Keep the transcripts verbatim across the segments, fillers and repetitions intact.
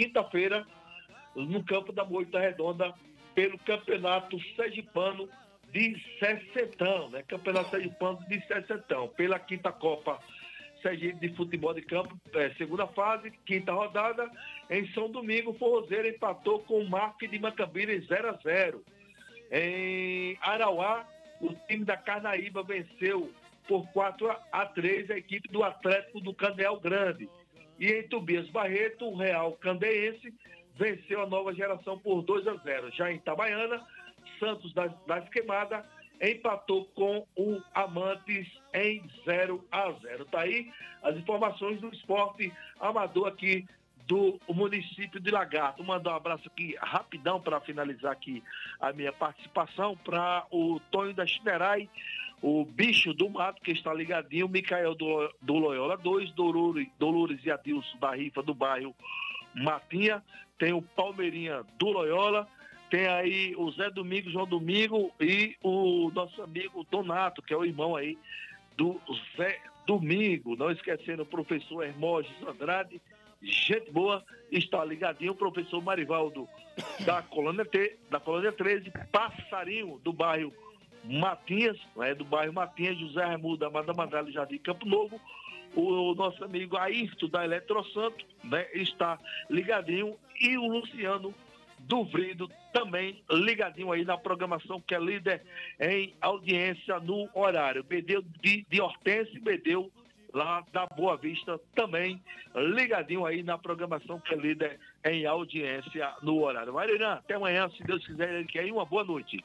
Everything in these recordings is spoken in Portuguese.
quinta-feira, no campo da Moita Redonda, pelo Campeonato Sergipano de Sessentão, né? Campeonato Sergipano de Sessentão, pela quinta Copa Sergipe de Futebol de Campo, é, segunda fase, quinta rodada. Em São Domingo, o Forrozeiro empatou com o Marque de Macambira em zero a zero. Em Arauá, o time da Carnaíba venceu por quatro a três a equipe do Atlético do Candeal Grande. E em Tobias Barreto, o Real Candeense venceu a Nova Geração por dois a zero. Já em Itabaiana, Santos da, da Esquemada empatou com o Amantes em zero a zero. Tá aí as informações do esporte amador aqui do município de Lagarto. Mandar um abraço aqui rapidão para finalizar aqui a minha participação para o Tonho da Chinerai, o bicho do mato que está ligadinho, Micael do, do Loyola dois, Dolores, Dolores e Adilson da Rifa do bairro Matinha, tem o Palmeirinha do Loyola, tem aí o Zé Domingo, João Domingo e o nosso amigo Donato, que é o irmão aí do Zé Domingo. Não esquecendo o professor Hermógenes Andrade, gente boa, está ligadinho, o professor Marivaldo da Colônia T, da Colônia treze, Passarinho do bairro Matinhas, né, do bairro Matinhas, José Raimundo da Madamandala e Jardim Campo Novo, o nosso amigo Ayrton da Eletrosanto, né, está ligadinho, e o Luciano Duvrido também ligadinho aí na programação, que é líder em audiência no horário. Bedeu de, de Hortense, Bedeu lá da Boa Vista também ligadinho aí na programação, que é líder em audiência no horário. Marirã, até amanhã, se Deus quiser, ele quer aí, uma boa noite.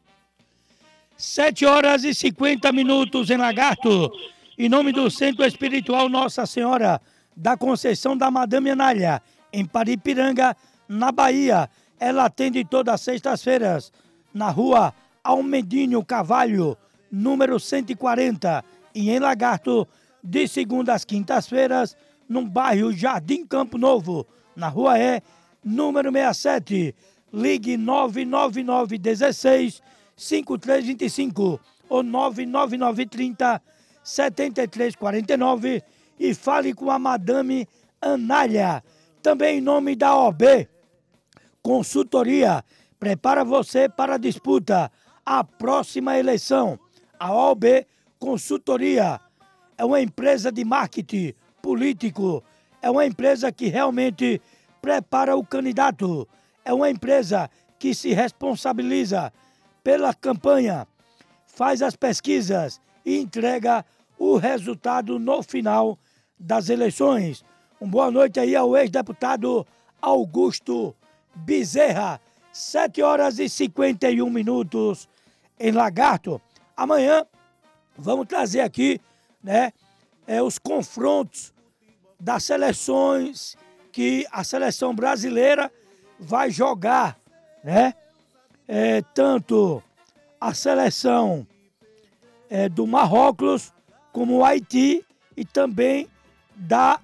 Sete horas e cinquenta minutos em Lagarto. Em nome do Centro Espiritual Nossa Senhora da Conceição da Madame Anália, em Paripiranga, na Bahia. Ela atende todas as sextas-feiras, na rua Almedinho Carvalho, número cento e quarenta, e em Lagarto, de segunda às quintas-feiras, no bairro Jardim Campo Novo, na rua E, número sessenta e sete. Ligue nove nove nove um seis, cinco três dois cinco ou nove nove nove três zero, sete três quatro nove e fale com a Madame Anália. Também em nome da O B Consultoria, prepara você para a disputa, a próxima eleição. A O B Consultoria é uma empresa de marketing político, é uma empresa que realmente prepara o candidato, é uma empresa que se responsabiliza pela campanha, faz as pesquisas e entrega o resultado no final das eleições. Uma boa noite aí ao ex-deputado Augusto Bezerra. Sete horas e cinquenta e um minutos em Lagarto. Amanhã vamos trazer aqui, né, é, os confrontos das seleções que a seleção brasileira vai jogar, né? É, tanto a seleção é, do Marrocos como o Haiti e também da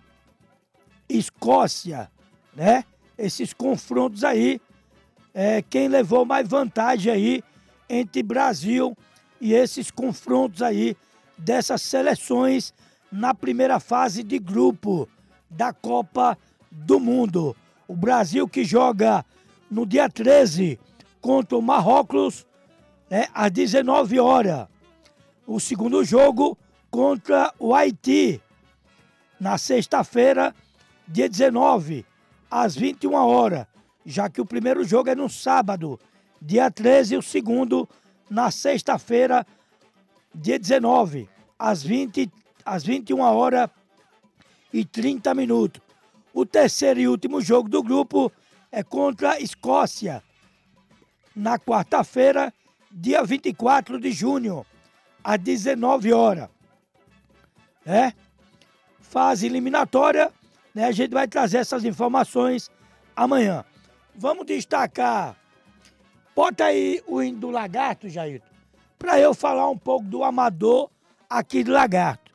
Escócia, né? Esses confrontos aí, é, quem levou mais vantagem aí entre Brasil e esses confrontos aí dessas seleções na primeira fase de grupo da Copa do Mundo. O Brasil que joga no dia treze contra o Marrocos, né, às dezenove horas. O segundo jogo contra o Haiti, na sexta-feira, dia dezenove, às vinte e uma horas, já que o primeiro jogo é no sábado, dia treze, e o segundo na sexta-feira, dia dezenove, às vinte, às vinte e uma horas e trinta minutos. O terceiro e último jogo do grupo é contra a Escócia, na quarta-feira, dia vinte e quatro de junho, às dezenove horas. É? Fase eliminatória, né? A gente vai trazer essas informações amanhã. Vamos destacar. Bota aí o hino do Lagarto, Jair, para eu falar um pouco do amador aqui do Lagarto.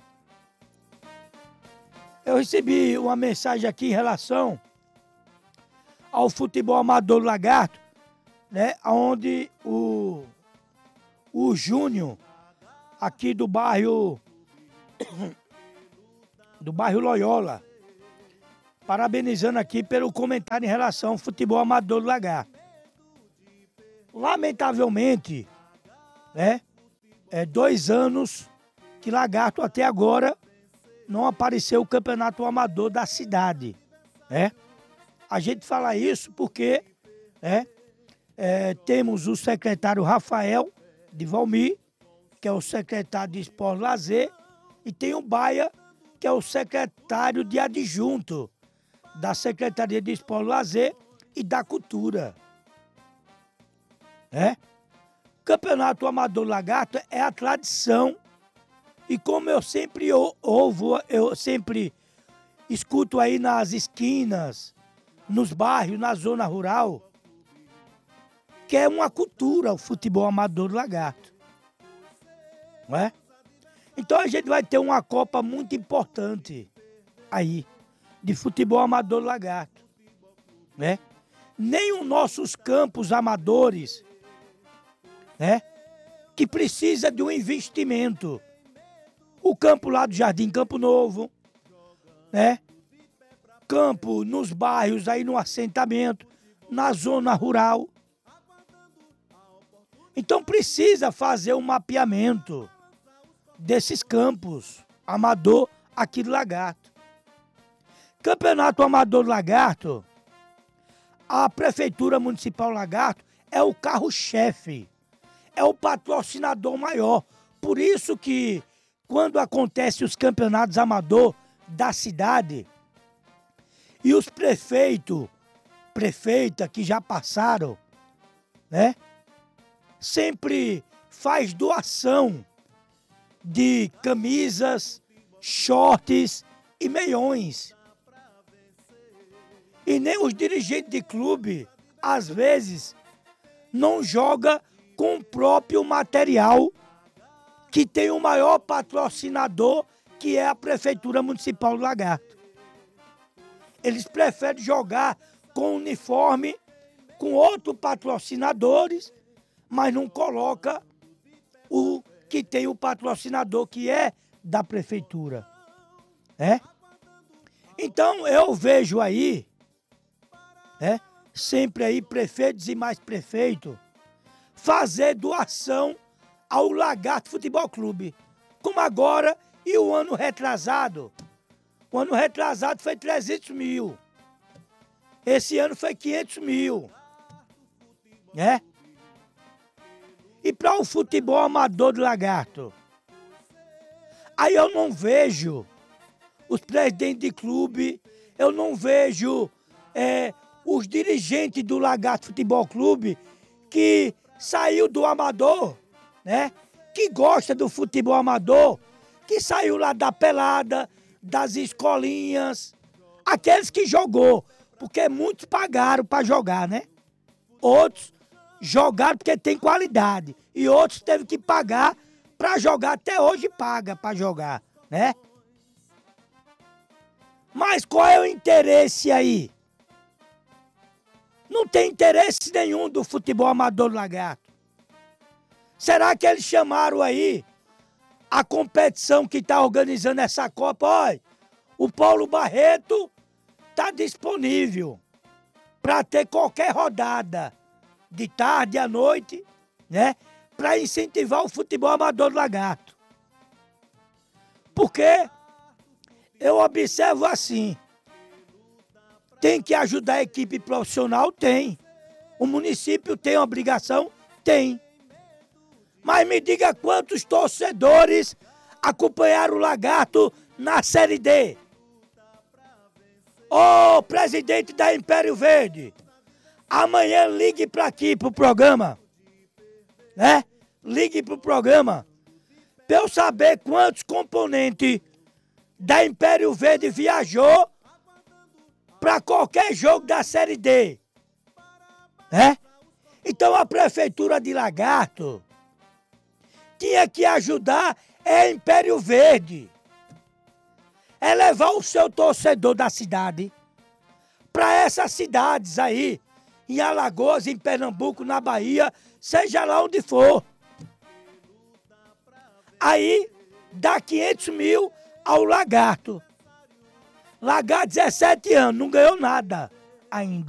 Eu recebi uma mensagem aqui em relação ao futebol amador do Lagarto, né? Onde o, o Júnior, aqui do bairro do bairro Loyola, parabenizando aqui pelo comentário em relação ao futebol amador do Lagarto. Lamentavelmente, né, é dois anos que Lagarto até agora não apareceu o campeonato amador da cidade, né? A gente fala isso porque, né, é, temos o secretário Rafael de Valmir, que é o secretário de Esporte e Lazer, e tem o Baia, que é o secretário de adjunto da Secretaria de Esporte e Lazer e da Cultura. É? Campeonato Amador Lagarto é a tradição, e como eu sempre ou- ouvo, eu sempre escuto aí nas esquinas, nos bairros, na zona rural, que é uma cultura o futebol amador Lagarto. Não é? Então a gente vai ter uma Copa muito importante aí, de futebol amador Lagarto. Né? Nem os nossos campos amadores, né, que precisa de um investimento. O campo lá do Jardim Campo Novo, né? Campo nos bairros, aí no assentamento, na zona rural. Então precisa fazer um mapeamento desses campos amador aqui do Lagarto. Campeonato Amador do Lagarto, a Prefeitura Municipal Lagarto é o carro-chefe, é o patrocinador maior. Por isso que quando acontecem os campeonatos amador da cidade e os prefeitos, prefeita que já passaram, né, sempre faz doação de camisas, shorts e meiões. E nem os dirigentes de clube, às vezes, não joga com o próprio material que tem o maior patrocinador, que é a Prefeitura Municipal do Lagarto. Eles preferem jogar com uniforme, com outros patrocinadores, mas não coloca o que tem o patrocinador, que é da Prefeitura. É? Então eu vejo aí, né, sempre aí prefeitos e mais prefeitos, fazer doação ao Lagarto Futebol Clube. Como agora e o ano retrasado. O ano retrasado foi trezentos mil. Esse ano foi quinhentos mil. Né? E para o futebol amador do Lagarto? Aí eu não vejo os presidentes de clube, eu não vejo é, os dirigentes do Lagarto Futebol Clube que saiu do amador, né? Que gosta do futebol amador, que saiu lá da pelada, das escolinhas, aqueles que jogou, porque muitos pagaram para jogar, né? Outros jogaram porque tem qualidade e outros teve que pagar para jogar, até hoje paga para jogar, né? Mas qual é o interesse aí? Não tem interesse nenhum do futebol amador do Lagarto. Será que eles chamaram aí a competição que está organizando essa Copa? Olha, o Paulo Barreto está disponível para ter qualquer rodada de tarde à noite, né? Para incentivar o futebol amador do Lagarto. Porque eu observo assim, tem que ajudar a equipe profissional? Tem. O município tem obrigação? Tem. Mas me diga quantos torcedores acompanharam o Lagarto na Série D. Ô, oh, presidente da Império Verde, amanhã ligue para aqui, pro programa, né? Ligue pro programa, para eu saber quantos componentes da Império Verde viajou para qualquer jogo da Série D, né? Então a Prefeitura de Lagarto tinha que ajudar é Império Verde. É levar o seu torcedor da cidade para essas cidades aí, em Alagoas, em Pernambuco, na Bahia, seja lá onde for. Aí dá quinhentos mil ao Lagarto. Lagar dezessete anos, não ganhou nada ainda.